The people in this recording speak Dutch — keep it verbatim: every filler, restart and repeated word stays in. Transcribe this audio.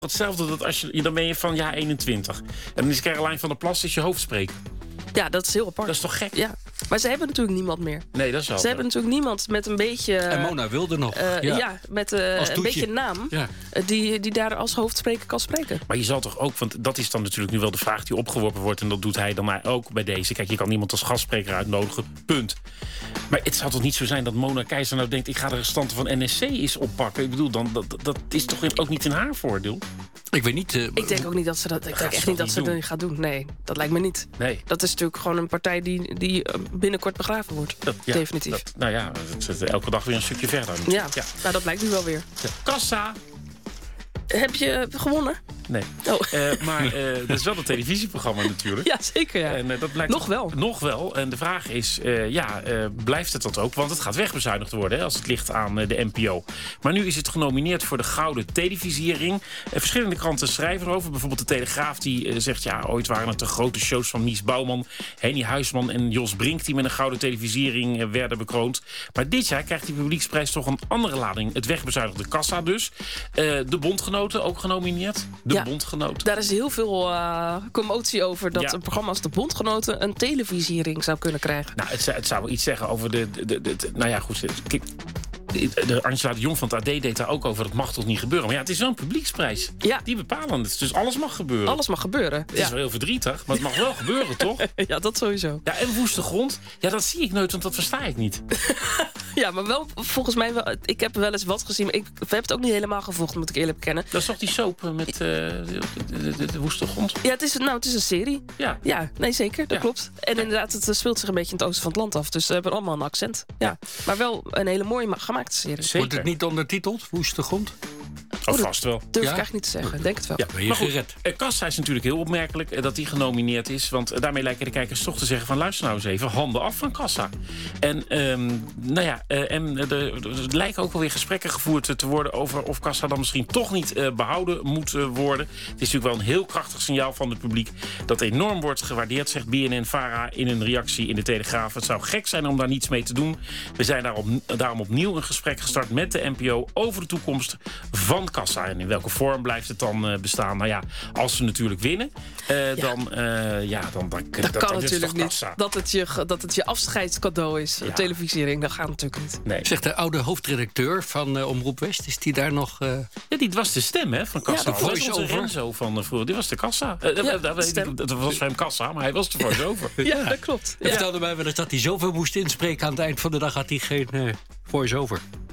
hetzelfde dat als je, dan ben je van jaar eenentwintig. En dan is Caroline van der Plas is je hoofdspreker. Ja, dat is heel apart. Dat is toch gek? Ja, maar ze hebben natuurlijk niemand meer. Nee, dat is wel. Ze hebben natuurlijk niemand met een beetje... En Mona wilde nog. Uh, ja. ja, met uh, een beetje naam ja. uh, die, die daar als hoofdspreker kan spreken. Maar je zal toch ook, want dat is dan natuurlijk nu wel de vraag die opgeworpen wordt. En dat doet hij dan maar ook bij deze. Kijk, je kan niemand als gastspreker uitnodigen, punt. Maar het zal toch niet zo zijn dat Mona Keijzer nou denkt... ik ga de restanten van N S C eens oppakken. Ik bedoel, dan, dat, dat is toch ook niet in haar voordeel? Ik weet niet... Uh, ik denk ook niet dat ze dat... Ik denk echt niet dat ze dat gaat doen. Nee, dat lijkt me niet. Nee. Dat is natuurlijk gewoon een partij die, die binnenkort begraven wordt. Dat, ja, Definitief. Dat, nou ja, het zit elke dag weer een stukje verder. Ja, ja, nou dat blijkt nu wel weer. Ja. Kassa! Heb je gewonnen? Nee. Oh. Uh, maar uh, dat is wel een televisieprogramma natuurlijk. Ja, zeker. Ja. En, uh, dat blijkt nog wel. Nog wel. En de vraag is, uh, ja, uh, blijft het dat ook? Want het gaat wegbezuinigd worden hè, als het ligt aan uh, de N P O. Maar nu is het genomineerd voor de Gouden Televisiering. Uh, verschillende kranten schrijven erover. Bijvoorbeeld de Telegraaf die uh, zegt... ja, ooit waren het de grote shows van Mies Bouwman... Henny Huisman en Jos Brink... die met een Gouden Televisiering uh, werden bekroond. Maar dit jaar krijgt die publieksprijs toch een andere lading. Het wegbezuinigde Kassa dus. Uh, de Bondgenoten ook genomineerd. De ja. Bondgenoten. Daar is heel veel uh, commotie over dat ja. een programma als de Bondgenoten een televisiering zou kunnen krijgen. Nou, het, het zou wel iets zeggen over de... de, de, de nou ja, goed. Kijk, de Angela de Jong van het A D deed daar ook over. Dat mag toch niet gebeuren. Maar ja, het is wel een publieksprijs. Ja. Die bepalen het. Dus alles mag gebeuren. Alles mag gebeuren. Het ja. is wel heel verdrietig, maar het mag wel gebeuren, toch? Ja, dat sowieso. Ja, en woeste grond. Ja, dat zie ik nooit, want dat versta ik niet. Ja, maar wel volgens mij wel. Ik heb wel eens wat gezien, maar ik heb het ook niet helemaal gevolgd, moet ik eerlijk bekennen. Dat is toch die soap met uh, de, de, de, de woeste grond? Ja, het is, nou, het is een serie. Ja. Ja, nee, zeker. Dat ja. klopt. En ja. inderdaad, het speelt zich een beetje in het oosten van het land af. Dus ze hebben allemaal een accent. Ja. Maar wel een hele mooie gemaakte serie. Zeker. Wordt het niet ondertiteld, woeste grond? Oh, vast wel. Durf ja? ik eigenlijk niet te zeggen. Ik denk het wel. Ja, ben je maar goed, gered. Uh, Kassa is natuurlijk heel opmerkelijk uh, dat die genomineerd is. Want uh, daarmee lijken de kijkers toch te zeggen van... luister nou eens even, handen af van Kassa. En um, nou ja, uh, en, uh, er lijken ook wel weer gesprekken gevoerd uh, te worden... over of Kassa dan misschien toch niet uh, behouden moet uh, worden. Het is natuurlijk wel een heel krachtig signaal van het publiek... dat enorm wordt gewaardeerd, zegt B N N-Vara in een reactie in de Telegraaf. Het zou gek zijn om daar niets mee te doen. We zijn daarom, daarom opnieuw een gesprek gestart met de N P O... over de toekomst van Kassa. En in welke vorm blijft het dan uh, bestaan? Nou ja, als ze natuurlijk winnen, uh, ja. dan... Uh, ja, dan, dan dat, dat kan natuurlijk niet. Dat het, je, dat het je afscheidscadeau is, ja. televisiering. Dat gaat natuurlijk niet. Nee. Zegt de oude hoofdredacteur van uh, Omroep West, is die daar nog... Uh... Ja, die was de stem hè, van Kassa. Ja, de voice-over. Renzo van uh, vroeger. Die was de Kassa. Uh, ja, dat, dat, dat was voor hem Kassa, maar hij was de voice-over. ja, ja, dat klopt. Hij ja. vertelde mij wel eens dat hij zoveel moest inspreken... aan het eind van de dag had hij geen uh, voice-over.